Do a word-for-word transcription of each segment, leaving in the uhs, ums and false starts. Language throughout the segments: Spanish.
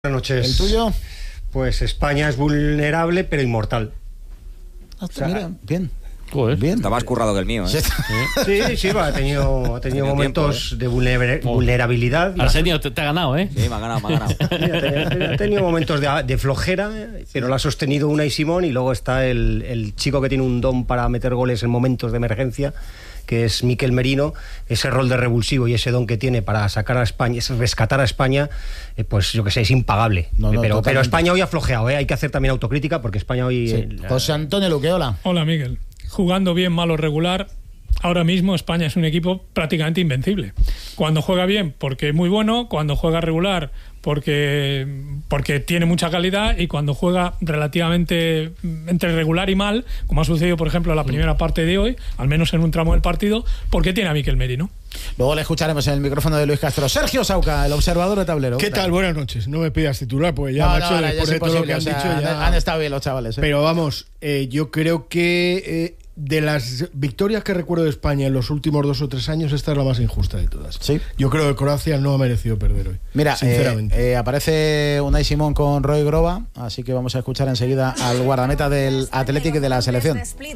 Buenas noches. ¿El tuyo? Pues España es vulnerable pero inmortal. Hasta, o sea, mira, bien. Joder. Bien. Está más currado que el mío, ¿eh? Sí, sí, va, ha tenido, ha tenido momentos tiempo, ¿eh? de vulner vulnerabilidad. Arsenio, te, te ha ganado, ¿eh? Sí, me ha ganado, me ha ganado. Ha tenido momentos de, de flojera, pero lo ha sostenido Unai Simón, y luego está el, el chico que tiene un don para meter goles en momentos de emergencia, que es Mikel Merino. Ese rol de revulsivo y ese don que tiene para sacar a España, rescatar a España, eh, pues yo que sé, es impagable. No, no, pero, pero España hoy ha flojeado, ¿eh? Hay que hacer también autocrítica, porque España hoy... Sí. Eh, José Antonio Luque, hola. Hola, Miguel. Jugando bien, malo, regular, ahora mismo España es un equipo prácticamente invencible. Cuando juega bien, porque es muy bueno; cuando juega regular, porque, porque tiene mucha calidad; y cuando juega relativamente entre regular y mal, como ha sucedido, por ejemplo, en la primera parte de hoy, al menos en un tramo del partido, porque tiene a Mikel Merino. Luego le escucharemos en el micrófono de Luis Castro. Sergio Sauca, el observador de tablero. ¿Qué tal? Buenas noches. No me pidas titular, pues ya, no, macho, no, después ya de todo lo que han o sea, dicho, ya... han estado bien los chavales, ¿eh? Pero vamos, eh, yo creo que eh, de las victorias que recuerdo de España en los últimos dos o tres años, esta es la más injusta de todas. ¿Sí? Yo creo que Croacia no ha merecido perder hoy. Mira, sinceramente. Eh, eh, aparece Unai Simón con Roy Groba, así que vamos a escuchar enseguida al guardameta del Atlético y de la selección.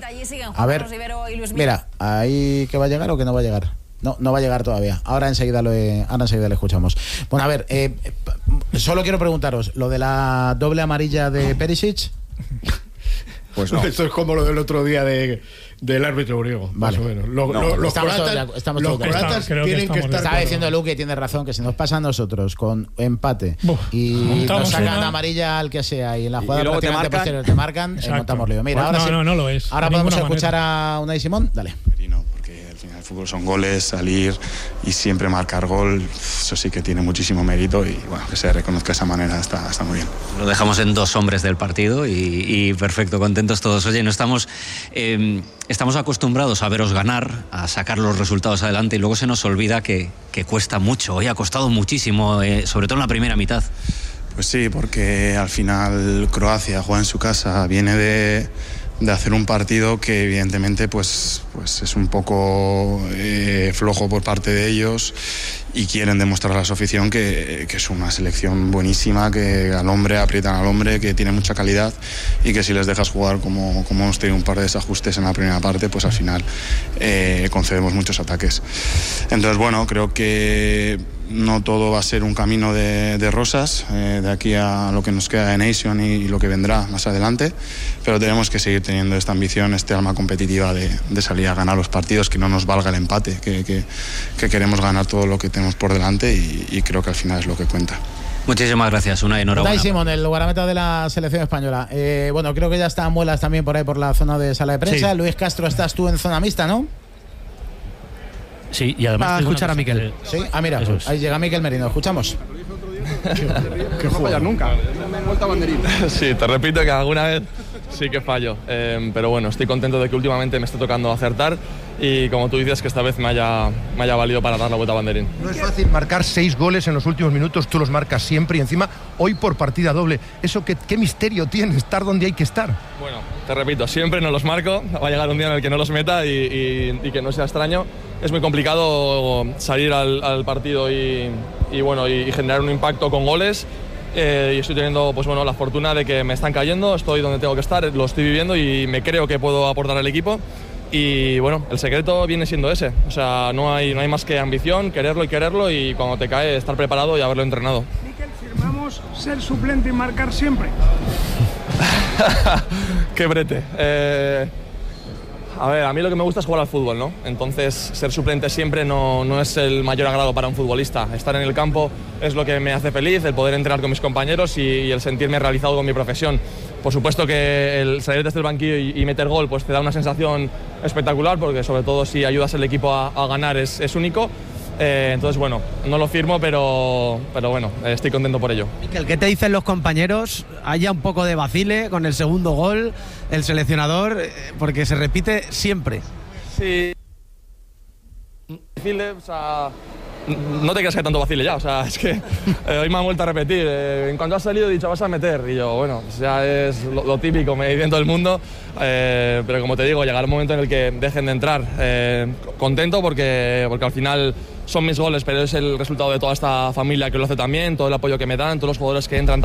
A ver, mira, ahí que va a llegar o que no va a llegar. No, no va a llegar todavía. Ahora enseguida lo, ahora enseguida le escuchamos. Bueno, a ver, eh, solo quiero preguntaros, lo de la doble amarilla de Perisic. Pues no. Esto es como lo del otro día de, del árbitro griego, vale. Más o menos. Lo, no, lo, los estamos croatas, todos, estamos los todos croatas creo tienen que, que estar... Estaba diciendo Luke, y tiene razón, que si nos pasa a nosotros con empate Buf, y nos sacan una... amarilla al que sea, y en la jugada y prácticamente te posterior te marcan, eh, montamos lío. Mira, pues ahora no, sí, no, no lo es. Ahora podemos escuchar manera. a Unai Simón. Dale. Merino, porque al final el fútbol son goles, salir y siempre marcar gol. Eso sí que tiene muchísimo mérito, y bueno, que se reconozca de esa manera está, está muy bien. Lo dejamos en dos hombres del partido y, y perfecto, contentos todos. Oye, no estamos, eh, estamos acostumbrados a veros ganar, a sacar los resultados adelante, y luego se nos olvida que, que cuesta mucho. Hoy ha costado muchísimo, eh, sobre todo en la primera mitad. Pues sí, porque al final Croacia juega en su casa, viene de... de hacer un partido que evidentemente pues, pues es un poco eh, flojo por parte de ellos, y quieren demostrar a su afición que, que es una selección buenísima, que al hombre aprietan al hombre, que tiene mucha calidad, y que si les dejas jugar como, como hemos tenido un par de desajustes en la primera parte, pues al final eh, concedemos muchos ataques. Entonces bueno, creo que no todo va a ser un camino de, de rosas eh, de aquí a lo que nos queda de Nation y, y lo que vendrá más adelante, pero tenemos que seguir teniendo esta ambición, este alma competitiva de, de salir a ganar los partidos, que no nos valga el empate, que, que, que queremos ganar todo lo que tenemos por delante, y, y creo que al final es lo que cuenta. Muchísimas gracias, una enhorabuena. Unai Simón, el guardameta de la selección española. Eh, bueno, creo que ya están Muelas también por ahí por la zona de sala de prensa. Sí. Luis Castro, estás tú en zona mixta, ¿no? Sí, y además va a escuchar a Mikel. Sí, ah, mira, pues, ahí llega Mikel Merino, escuchamos. Que no fallas nunca. Vuelta banderín. Sí, te repito que alguna vez sí que fallo, eh, pero bueno, estoy contento de que últimamente me esté tocando acertar, y como tú dices, que esta vez me haya, me haya valido para dar la vuelta a banderín. No es fácil marcar seis goles en los últimos minutos, tú los marcas siempre, y encima hoy por partida doble. Eso qué, qué misterio tiene, estar donde hay que estar. Bueno, te repito, siempre no los marco, va a llegar un día en el que no los meta y, y, y que no sea extraño. Es muy complicado salir al, al partido y, y, bueno, y, y generar un impacto con goles. Eh, y estoy teniendo pues, bueno, la fortuna de que me están cayendo, estoy donde tengo que estar, lo estoy viviendo y me creo que puedo aportar al equipo. Y bueno, el secreto viene siendo ese, o sea, no hay, no hay más que ambición, quererlo y quererlo, y cuando te cae estar preparado y haberlo entrenado. Mikel, firmamos ser suplente y marcar siempre. Qué brete. Eh... A ver, a mí lo que me gusta es jugar al fútbol, ¿no? Entonces, ser suplente siempre no, no es el mayor agrado para un futbolista. Estar en el campo es lo que me hace feliz, el poder entrenar con mis compañeros y, y el sentirme realizado con mi profesión. Por supuesto que el salir desde el banquillo y, y meter gol pues te da una sensación espectacular, porque sobre todo si ayudas al equipo a, a ganar es, es único. Eh, entonces, bueno, no lo firmo, pero, pero bueno, estoy contento por ello. Mikel, ¿qué te dicen los compañeros? Haya un poco de vacile con el segundo gol, el seleccionador, porque se repite siempre. Sí. O sea, no te creas que tanto vacile ya, o sea, es que eh, hoy me han vuelto a repetir, eh, en cuanto has salido he dicho vas a meter, y yo, bueno, pues ya es lo, lo típico, me dicen todo el mundo, eh, pero como te digo, llegará un momento en el que dejen de entrar, eh, contento porque, porque al final son mis goles, pero es el resultado de toda esta familia que lo hace también, todo el apoyo que me dan, todos los jugadores que entran